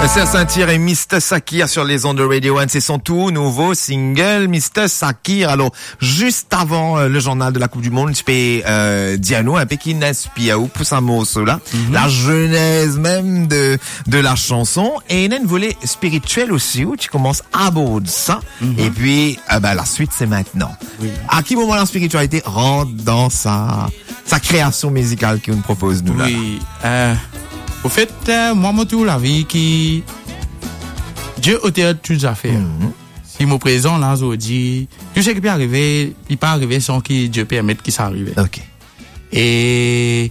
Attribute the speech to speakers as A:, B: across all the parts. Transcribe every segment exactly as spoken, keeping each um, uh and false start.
A: C'est Saint-Cyr et mister Sakir sur les ondes de Radio One. C'est son tout nouveau single, mister Sakir. Alors, juste avant euh, le journal de la Coupe du Monde, tu peux euh, dire nous un peu qui n'inspire ou pour un mot cela, mm-hmm. la genèse même de de la chanson et il y a une volet spirituelle aussi où tu commences à aborder ça. Mm-hmm. Et puis, euh, ben, la suite c'est maintenant. Oui. À quel moment la spiritualité rentre dans sa sa création musicale qu'on nous propose nous là?
B: Oui. Euh... Au fait, euh, moi, moi, tout la vie qui, Dieu au théâtre toutes les affaires. Mm-hmm. Si mon présent, là, je dis, tout ce qui peut arriver, il peut arriver sans que Dieu permette qu'il s'arrive.
A: Ok.
B: Et,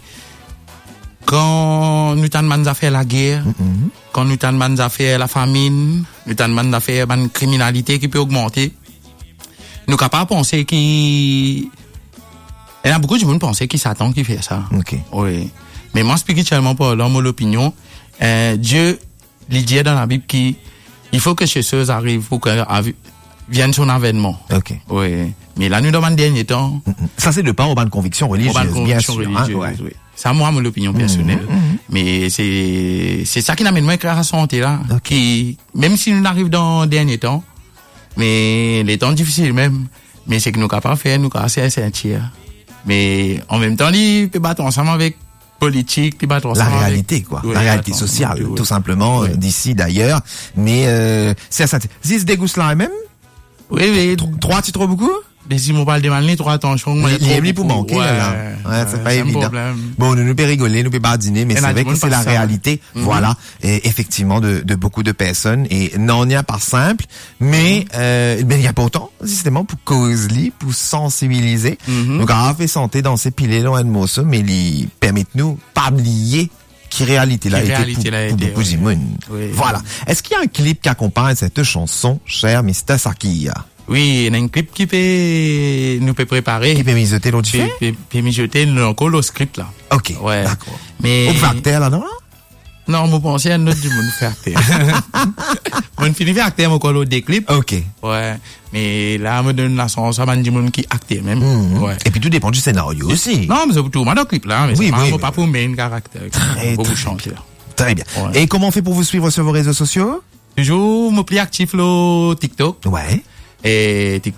B: quand nous t'en à faire la guerre, mm-hmm. quand nous t'en à faire la famine, nous t'en à faire la criminalité qui peut augmenter, nous capables de penser qu'il, il y a beaucoup de gens qui pensent qu'il Satan qui fait ça.
A: Ok.
B: Oui. Mais moi, spirituellement, parlant, mon opinion, euh, Dieu, il dit dans la Bible qu'il faut que ces choses arrivent pour que vienne son avènement.
A: Ok.
B: Oui. Mais là, nous demandons dernier temps.
A: Ça, c'est de part aux bonnes convictions religieuses, bien sûr.
B: Religieuse,
A: hein, ouais.
B: Oui. Ça, moi, mon opinion personnelle.
A: Mm-hmm.
B: Mais c'est, c'est ça qui n'amène moins que la santé, là.
A: Okay.
B: Qui, même si nous arrivons dans dernier temps, mais les temps difficiles même, mais c'est que nous capables de faire, nous capables de sentir. Mais en même temps, il peut battre ensemble avec politique, qui battent
A: la réalité avec... quoi, oui, la réalité sociale, oui, oui. tout simplement oui. d'ici d'ailleurs. Mais euh, c'est ça. Zis dégoûte là même.
B: Oui, oui.
A: Trois titres beaucoup.
B: Mais si mon parle de mal, trop attention.
A: Il est pour manquer
B: ouais,
A: là. Ouais, c'est
B: ouais,
A: pas
B: c'est
A: évident. Bon, nous nous peut rigoler, nous peut badiner, mais c'est vrai que c'est la réalité. Mm-hmm. Voilà, et effectivement de, de beaucoup de personnes. Et non, il n'y a pas simple, mais mm-hmm. euh, ben il y a pas autant justement pour causer, pour sensibiliser. Mm-hmm. Donc on a fait santé dans ces pilés loin de mots, mais ils permettent nous pas oublier qui réalité là était pour, pour beaucoup de monde. Voilà. Est-ce qu'il y a un clip qui accompagne cette chanson, cher mister Sakir?
B: Oui, il y a un clip qui peut nous peut préparer.
A: Qui peut mijoter l'autre fait?
B: Qui peut mijoter encore le script là.
A: Ok.
B: Ouais.
A: D'accord.
B: Mais.
A: Au facteur là, non?
B: Non, moi pensais à notre du monde faire acteur. Moi finis faire acteur mon colo des clips.
A: Ok.
B: Ouais. Mais là, me donne la chance à du monde qui acteur même.
A: Mmh.
B: Ouais.
A: Et puis tout dépend du scénario aussi.
B: Non, mais c'est tout. Moi dans le clip là, mais
A: oui,
B: c'est
A: oui,
B: pas,
A: oui.
B: pas pour main caractère. Beaucoup chanter.
A: Très bien. Ouais. Et comment on fait pour vous suivre sur vos réseaux sociaux?
B: Toujours, me plie actif le TikTok.
A: Ouais.
B: Et TikTok